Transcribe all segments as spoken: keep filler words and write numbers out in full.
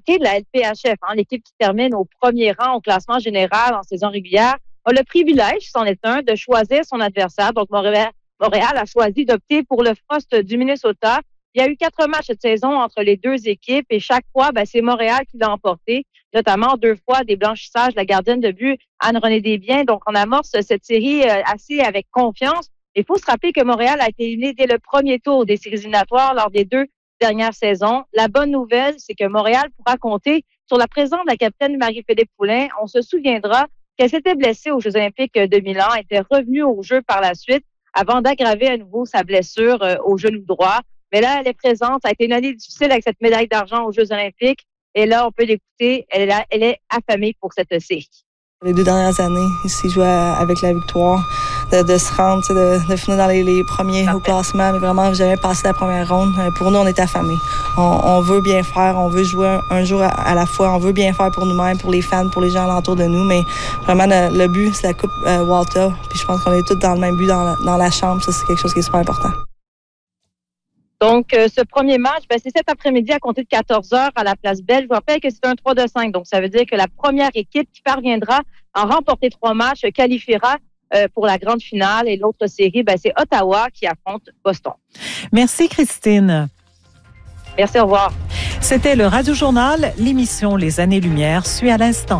hockey de la L P H F, hein, l'équipe qui termine au premier rang au classement général en saison régulière, a le privilège, c'en est un, de choisir son adversaire. Donc, Montréal, Montréal a choisi d'opter pour le Frost du Minnesota. Il y a eu quatre matchs cette saison entre les deux équipes et chaque fois, ben, c'est Montréal qui l'a emporté, notamment deux fois des blanchissages, la gardienne de but Anne-Renée Desbiens. Donc, on amorce cette série assez avec confiance. Il faut se rappeler que Montréal a été éliminé dès le premier tour des séries éliminatoires lors des deux dernières saisons. La bonne nouvelle, c'est que Montréal pourra compter sur la présence de la capitaine Marie-Philippe Poulin. On se souviendra qu'elle s'était blessée aux Jeux olympiques de Milan, était revenue aux Jeux par la suite avant d'aggraver à nouveau sa blessure au genou droit. Mais là, elle est présente. Ça a été une année difficile avec cette médaille d'argent aux Jeux olympiques. Et là, on peut l'écouter. Elle est, là, elle est affamée pour cette série. Les deux dernières années, ici, jouer avec la victoire, de, de se rendre, de, de finir dans les, les premiers Parfait. Au classement, mais vraiment jamais passer la première ronde. Pour nous, on est affamés. On, on veut bien faire, on veut jouer un, un jour à, à la fois, on veut bien faire pour nous-mêmes, pour les fans, pour les gens alentour de nous, mais vraiment, le, le but, c'est la Coupe euh, Walter. Puis je pense qu'on est tous dans le même but dans la, dans la chambre. Ça, c'est quelque chose qui est super important. Donc, euh, ce premier match, ben, c'est cet après-midi à compter de quatorze heures à la Place Belle. Je vous rappelle que c'est un trois de cinq. Donc, ça veut dire que la première équipe qui parviendra à remporter trois matchs qualifiera euh, pour la grande finale. Et l'autre série, ben, c'est Ottawa qui affronte Boston. Merci, Christine. Merci, au revoir. C'était le Radio Journal. L'émission Les Années-Lumière suit à l'instant.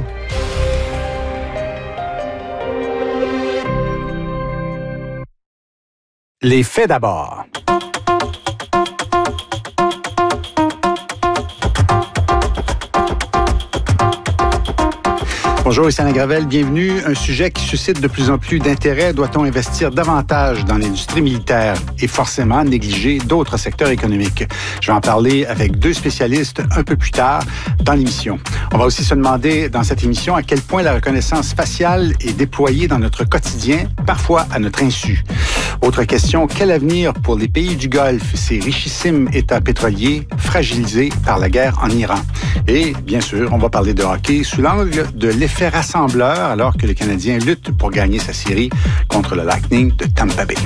Les faits d'abord. Bonjour, ici Alain Gravel, bienvenue. Un sujet qui suscite de plus en plus d'intérêt. Doit-on investir davantage dans l'industrie militaire et forcément négliger d'autres secteurs économiques? Je vais en parler avec deux spécialistes un peu plus tard dans l'émission. On va aussi se demander dans cette émission à quel point la reconnaissance faciale est déployée dans notre quotidien, parfois à notre insu. Autre question, quel avenir pour les pays du Golfe, ces richissimes États pétroliers fragilisés par la guerre en Iran? Et bien sûr, on va parler de hockey sous l'angle de l'effet rassembleur alors que le Canadien lutte pour gagner sa série contre le Lightning de Tampa Bay.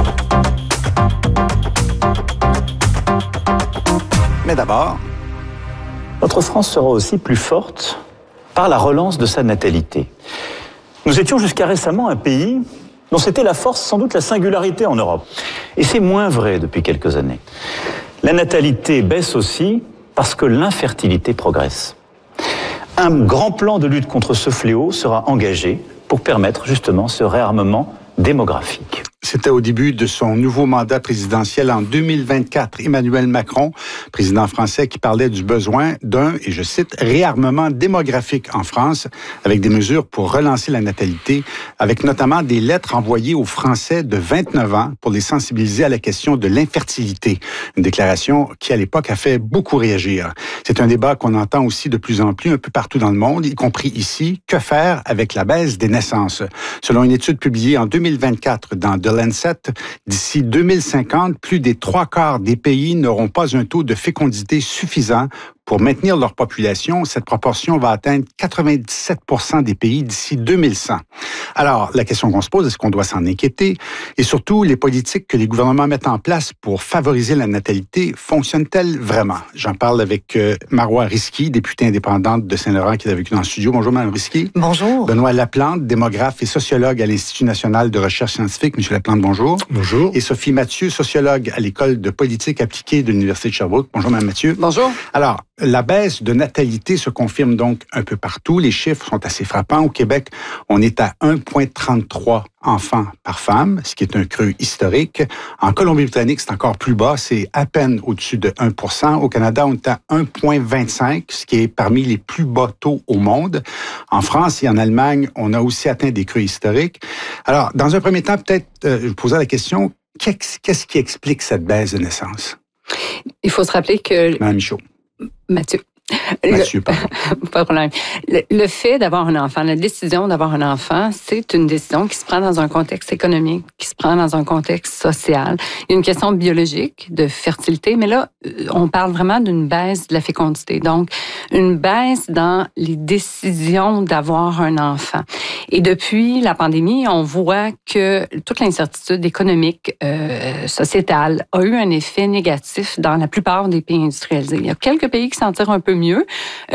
Mais d'abord, notre France sera aussi plus forte par la relance de sa natalité. Nous étions jusqu'à récemment un pays dont c'était la force, sans doute la singularité en Europe. Et c'est moins vrai depuis quelques années. La natalité baisse aussi parce que l'infertilité progresse. Un grand plan de lutte contre ce fléau sera engagé pour permettre justement ce réarmement démographique. C'était au début de son nouveau mandat présidentiel en deux mille vingt-quatre. Emmanuel Macron, président français, qui parlait du besoin d'un, et je cite, réarmement démographique en France, avec des mesures pour relancer la natalité, avec notamment des lettres envoyées aux Français de vingt-neuf ans pour les sensibiliser à la question de l'infertilité. Une déclaration qui, à l'époque, a fait beaucoup réagir. C'est un débat qu'on entend aussi de plus en plus un peu partout dans le monde, y compris ici. Que faire avec la baisse des naissances? Selon une étude publiée en deux mille vingt-quatre dans The Lancet, d'ici deux mille cinquante, plus des trois quarts des pays n'auront pas un taux de fécondité suffisant pour maintenir leur population. Cette proportion va atteindre quatre-vingt-dix-sept pour cent des pays d'ici deux mille cent. Alors, la question qu'on se pose, est-ce qu'on doit s'en inquiéter? Et surtout, les politiques que les gouvernements mettent en place pour favoriser la natalité fonctionnent-elles vraiment? J'en parle avec euh, Marois Risky, députée indépendante de Saint-Laurent, qui est avec nous dans le studio. Bonjour, Mme Risky. Bonjour. Benoît Laplante, démographe et sociologue à l'Institut national de recherche scientifique. Monsieur Laplante, bonjour. Bonjour. Et Sophie Mathieu, sociologue à l'École de politique appliquée de l'Université de Sherbrooke. Bonjour, Mme Mathieu. Bonjour. Alors, la baisse de natalité se confirme donc un peu partout. Les chiffres sont assez frappants. Au Québec, on est à un virgule trente-trois enfants par femme, ce qui est un creux historique. En Colombie-Britannique, c'est encore plus bas, c'est à peine au-dessus de un pour cent. Au Canada, on est à un virgule vingt-cinq, ce qui est parmi les plus bas taux au monde. En France et en Allemagne, on a aussi atteint des creux historiques. Alors, dans un premier temps, peut-être, euh, je posais la question, qu'est-ce, qu'est-ce qui explique cette baisse de naissance? Il faut se rappeler que... Madame Michaud. Mathieu. Mathieu, pardon. Pas de problème. Le, le fait d'avoir un enfant, la décision d'avoir un enfant, c'est une décision qui se prend dans un contexte économique, qui se prend dans un contexte social. Il y a une question biologique de fertilité, mais là, on parle vraiment d'une baisse de la fécondité. Donc, une baisse dans les décisions d'avoir un enfant. Et depuis la pandémie, on voit que toute l'incertitude économique, euh, sociétale, a eu un effet négatif dans la plupart des pays industrialisés. Il y a quelques pays qui s'en tirent un peu mieux.